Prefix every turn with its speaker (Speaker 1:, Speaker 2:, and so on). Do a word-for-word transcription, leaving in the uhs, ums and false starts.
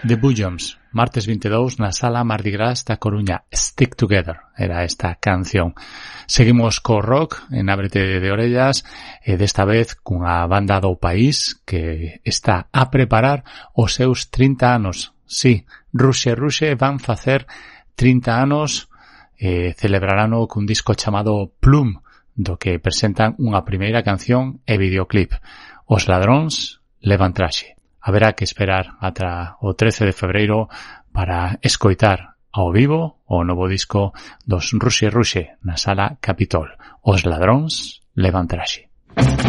Speaker 1: The Bujams, martes vinte e dous na Sala Mardi Gras da Coruña. Stick Together era esta canción. Seguimos co rock en Ábrete de Orellas, e desta vez cunha banda do país que está a preparar os seus trinta anos. Sí, Ruxe Ruxe van facer trinta anos, e celebrarano cun disco chamado Plum, do que presentan unha primeira canción e videoclip. Os ladróns levan traxe. Haberá que esperar ata o trece de febreiro para escoitar ao vivo o novo disco dos Ruxe Ruxe na Sala Capitol. Os ladróns levan traxe.